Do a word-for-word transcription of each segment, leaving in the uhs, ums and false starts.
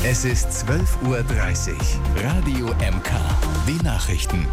Es ist zwölf Uhr dreißig. Radio M K. Die Nachrichten.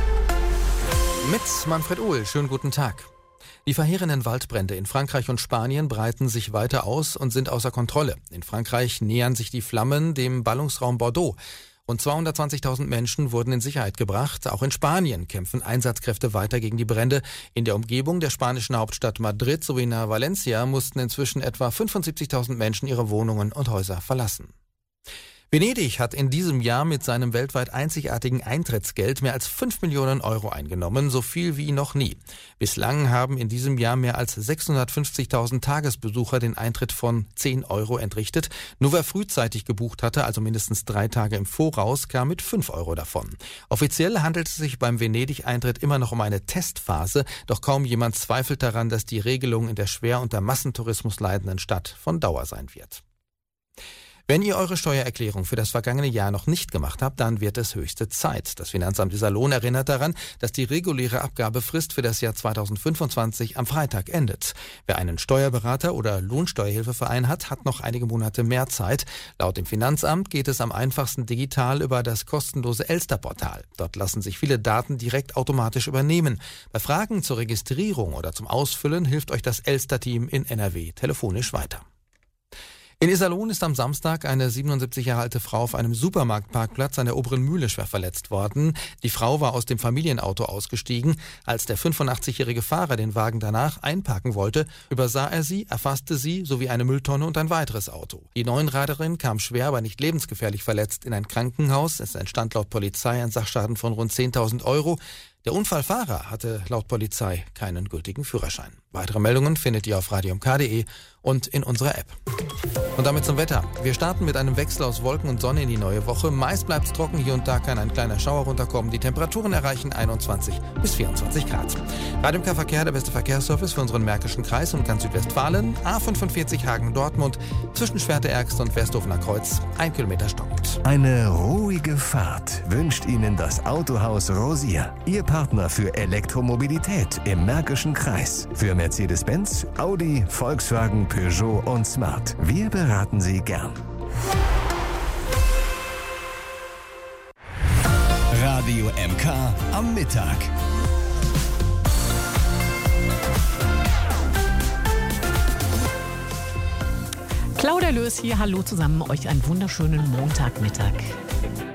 Mit Manfred Uhl. Schönen guten Tag. Die verheerenden Waldbrände in Frankreich und Spanien breiten sich weiter aus und sind außer Kontrolle. In Frankreich nähern sich die Flammen dem Ballungsraum Bordeaux. Rund zweihundertzwanzigtausend Menschen wurden in Sicherheit gebracht. Auch in Spanien kämpfen Einsatzkräfte weiter gegen die Brände. In der Umgebung der spanischen Hauptstadt Madrid sowie nahe Valencia mussten inzwischen etwa fünfundsiebzigtausend Menschen ihre Wohnungen und Häuser verlassen. Venedig hat in diesem Jahr mit seinem weltweit einzigartigen Eintrittsgeld mehr als fünf Millionen Euro eingenommen, so viel wie noch nie. Bislang haben in diesem Jahr mehr als sechshundertfünfzigtausend Tagesbesucher den Eintritt von zehn Euro entrichtet. Nur wer frühzeitig gebucht hatte, also mindestens drei Tage im Voraus, kam mit fünf Euro davon. Offiziell handelt es sich beim Venedig-Eintritt immer noch um eine Testphase, doch kaum jemand zweifelt daran, dass die Regelung in der schwer unter Massentourismus leidenden Stadt von Dauer sein wird. Wenn ihr eure Steuererklärung für das vergangene Jahr noch nicht gemacht habt, dann wird es höchste Zeit. Das Finanzamt Iserlohn erinnert daran, dass die reguläre Abgabefrist für das Jahr zweitausendfünfundzwanzig am Freitag endet. Wer einen Steuerberater oder Lohnsteuerhilfeverein hat, hat noch einige Monate mehr Zeit. Laut dem Finanzamt geht es am einfachsten digital über das kostenlose Elster-Portal. Dort lassen sich viele Daten direkt automatisch übernehmen. Bei Fragen zur Registrierung oder zum Ausfüllen hilft euch das Elster-Team in N R W telefonisch weiter. In Iserlohn ist am Samstag eine siebenundsiebzig Jahre alte Frau auf einem Supermarktparkplatz an der Oberen Mühle schwer verletzt worden. Die Frau war aus dem Familienauto ausgestiegen. Als der fünfundachtzigjährige Fahrer den Wagen danach einparken wollte, übersah er sie, erfasste sie sowie eine Mülltonne und ein weiteres Auto. Die Neunraderin kam schwer, aber nicht lebensgefährlich verletzt in ein Krankenhaus. Es entstand laut Polizei ein Sachschaden von rund zehntausend Euro. Der Unfallfahrer hatte laut Polizei keinen gültigen Führerschein. Weitere Meldungen findet ihr auf radio m k punkt de und in unserer App. Und damit zum Wetter. Wir starten mit einem Wechsel aus Wolken und Sonne in die neue Woche. Meist bleibt es trocken, hier und da kann ein kleiner Schauer runterkommen. Die Temperaturen erreichen einundzwanzig bis vierundzwanzig Grad. Radio M K Verkehr, der beste Verkehrsservice für unseren Märkischen Kreis und ganz Südwestfalen. A fünfundvierzig Hagen-Dortmund, zwischen Schwerte-Ergst und Westhofener Kreuz, ein Kilometer stockend. Eine ruhige Fahrt wünscht Ihnen das Autohaus Rosier. Ihr Partner für Elektromobilität im Märkischen Kreis. Für Mercedes-Benz, Audi, Volkswagen, Peugeot und Smart. Wir beraten Sie gern. Radio M K am Mittag. Claudia Löß hier, hallo zusammen, euch einen wunderschönen Montagmittag.